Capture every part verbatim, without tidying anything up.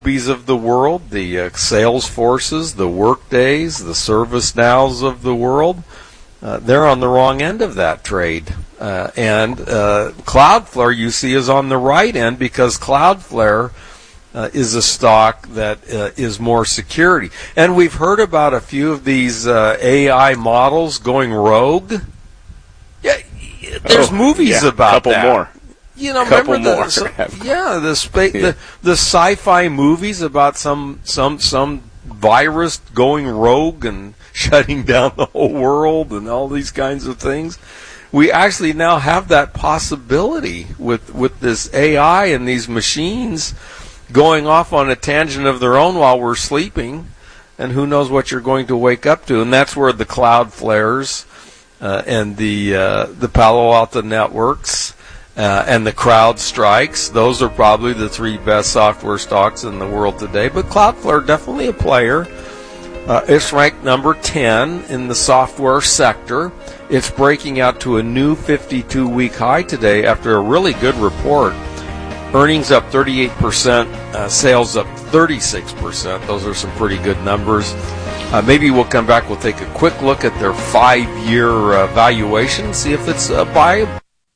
of the world, the uh, Salesforces, the Workdays, the ServiceNows of the world, uh, they're on the wrong end of that trade. Uh, and uh, Cloudflare, you see, is on the right end because Cloudflare uh, is a stock that uh, is more security. And we've heard about a few of these uh, A I models going rogue. Yeah, there's oh, movies yeah, about couple that. More. You know, Couple remember the more. so, yeah the, spa- the the sci-fi movies about some some some virus going rogue and shutting down the whole world and all these kinds of things. We actually now have that possibility with with this A I and these machines going off on a tangent of their own while we're sleeping, and who knows what you're going to wake up to. And that's where the Cloudflares uh, and the uh, the Palo Alto Networks Uh, and the CrowdStrikes, those are probably the three best software stocks in the world today. But Cloudflare, definitely a player. Uh, it's ranked number ten in the software sector. It's breaking out to a new fifty-two week high today after a really good report. Earnings up thirty-eight percent, uh, sales up thirty-six percent. Those are some pretty good numbers. Uh, maybe we'll come back, we'll take a quick look at their five-year uh, valuation, see if it's uh, buyable.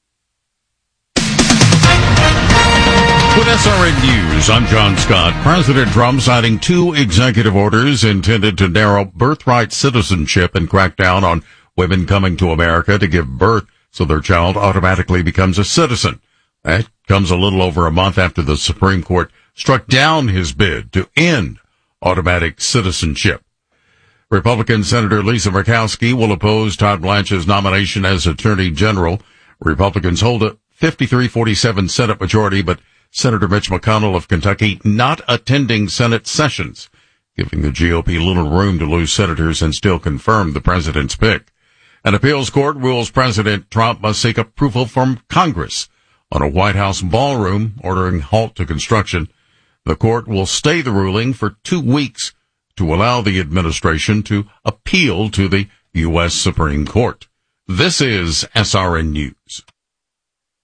With S R N News, I'm John Scott. President Trump signing two executive orders intended to narrow birthright citizenship and crack down on women coming to America to give birth so their child automatically becomes a citizen. That comes a little over a month after the Supreme Court struck down his bid to end automatic citizenship. Republican Senator Lisa Murkowski will oppose Todd Blanche's nomination as Attorney General. Republicans hold a fifty-three forty-seven Senate majority, but Senator Mitch McConnell of Kentucky not attending Senate sessions, giving the G O P little room to lose senators and still confirm the president's pick. An appeals court rules President Trump must seek approval from Congress on a White House ballroom ordering halt to construction. The court will stay the ruling for two weeks to allow the administration to appeal to the U S Supreme Court. This is S R N News.